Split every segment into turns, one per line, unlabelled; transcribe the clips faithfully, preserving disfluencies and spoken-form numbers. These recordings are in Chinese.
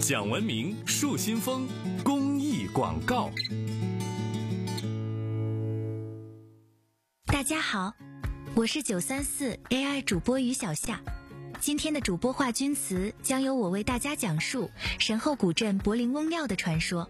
讲文明树新风公益广告。
大家好，我是九三四 A I 主播于小夏。今天的主播话钧词将由我为大家讲述神后古镇柏林翁庙的传说。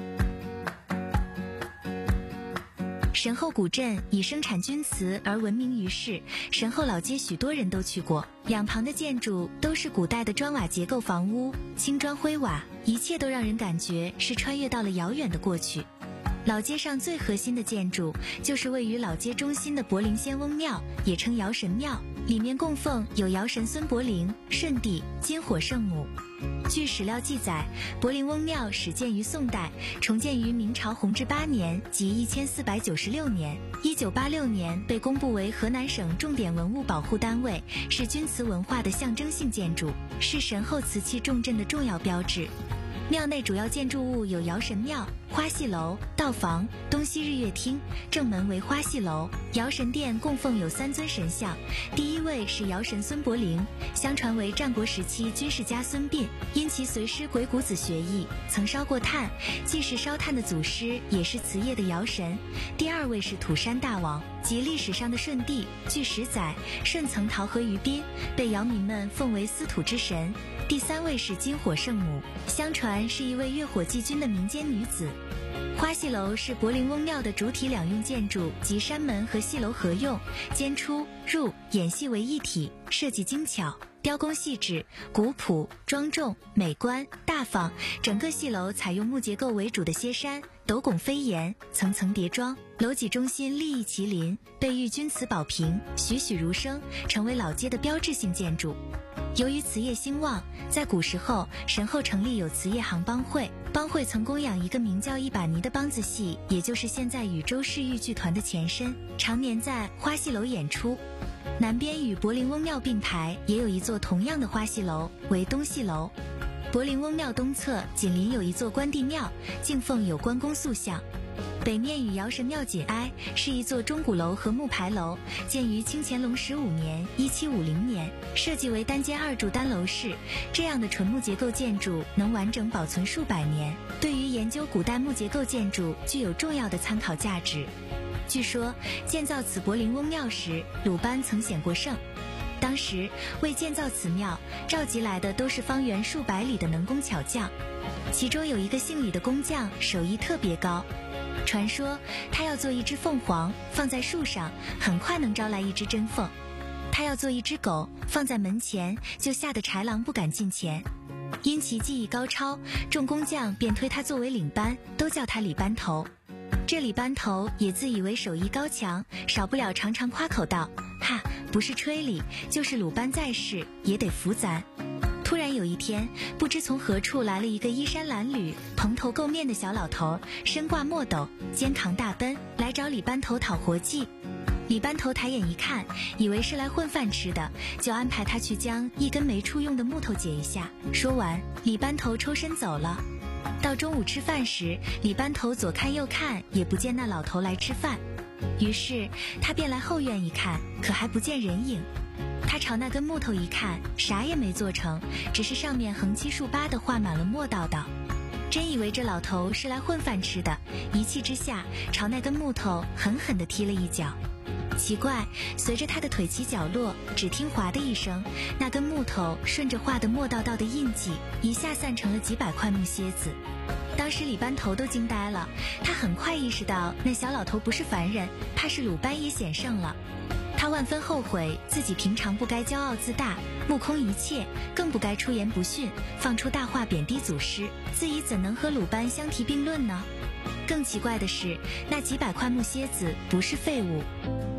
神后古镇以生产钧瓷而闻名于世，神后老街许多人都去过，两旁的建筑都是古代的砖瓦结构房屋，青砖灰瓦，一切都让人感觉是穿越到了遥远的过去。老街上最核心的建筑就是位于老街中心的柏林仙翁庙，也称尧神庙，里面供奉有尧神孙伯龄、舜帝、金火圣母。据史料记载，柏林翁庙始建于宋代，重建于明朝弘治八年即一千四百九十六年，一九八六年被公布为河南省重点文物保护单位，是钧瓷文化的象征性建筑，是神后瓷器重镇的重要标志。庙内主要建筑物有尧神庙、花戏楼、道房、东西日月厅，正门为花戏楼。尧神殿供奉有三尊神像，第一位是尧神孙伯龄，相传为战国时期军事家孙膑，因其随师鬼谷子学艺，曾烧过炭，既是烧炭的祖师，也是瓷业的尧神。第二位是土山大王，即历史上的舜帝，据史载，舜曾逃河于滨，被尧民们奉为司土之神。第三位是金火圣母，相传是一位月火祭君的民间女子。花戏楼是柏林翁庙的主体两用建筑，即山门和戏楼合用，间出入演戏为一体，设计精巧，雕工细致，古朴庄重美观大方。整个戏楼采用木结构为主的歇山，斗拱飞檐，层层叠庄，楼脊中心立一麒麟，被玉钧瓷宝瓶，栩栩如生，成为老街的标志性建筑。由于瓷业兴旺，在古时候神后成立有瓷业行帮会，帮会曾供养一个名叫一把泥的梆子戏，也就是现在禹州市豫剧团的前身，常年在花戏楼演出。南边与柏林翁庙并排也有一座同样的花戏楼，为东戏楼。柏林翁庙东侧紧邻有一座关帝庙，敬奉有关公塑像。北面与尧神庙紧挨，是一座钟鼓楼和木牌楼，建于清乾隆十五年一七五零年，设计为单间二柱单楼式。这样的纯木结构建筑能完整保存数百年，对于研究古代木结构建筑具有重要的参考价值。据说建造此柏林翁庙时，鲁班曾显过圣。当时为建造此庙，召集来的都是方圆数百里的能工巧匠，其中有一个姓李的工匠手艺特别高。传说他要做一只凤凰，放在树上，很快能招来一只真凤。他要做一只狗，放在门前，就吓得豺狼不敢近前。因其技艺高超，众工匠便推他作为领班，都叫他李班头。这李班头也自以为手艺高强，少不了常常夸口道：哈，不是吹李，就是鲁班在世，也得服咱。突然有一天，不知从何处来了一个衣衫褴褛、蓬头垢面的小老头，身挂墨斗，肩扛大奔，来找李班头讨活计。李班头抬眼一看，以为是来混饭吃的，就安排他去将一根没处用的木头解一下。说完，李班头抽身走了。到中午吃饭时，李班头左看右看，也不见那老头来吃饭，于是他便来后院一看，可还不见人影。他朝那根木头一看，啥也没做成，只是上面横七竖八地画满了墨道道。真以为这老头是来混饭吃的，一气之下朝那根木头狠狠地踢了一脚。奇怪，随着他的腿起脚落，只听哗的一声，那根木头顺着画的墨道道的印记，一下散成了几百块木楔子。当时李班头都惊呆了，他很快意识到那小老头不是凡人，怕是鲁班也显圣了。他万分后悔自己平常不该骄傲自大，目空一切，更不该出言不逊，放出大话贬低祖师，自己怎能和鲁班相提并论呢？更奇怪的是，那几百块木楔子不是废物。